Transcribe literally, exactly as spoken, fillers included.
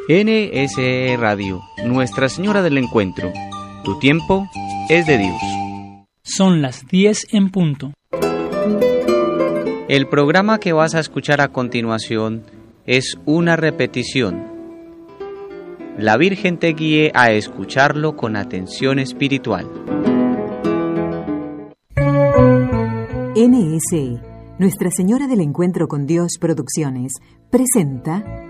N S E Radio, Nuestra Señora del Encuentro. Tu tiempo es de Dios. Son las diez en punto. El programa que vas a escuchar a continuación es una repetición. La Virgen te guíe a escucharlo con atención espiritual. N S E, Nuestra Señora del Encuentro con Dios Producciones, presenta